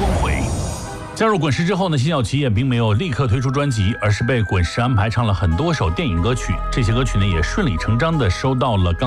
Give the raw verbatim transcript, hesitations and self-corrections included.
轮回。加入滚石之后呢，辛晓琪也并没有立刻推出专辑，而是被滚石安排唱了很多首电影歌曲，这些歌曲呢也顺理成章的收到了刚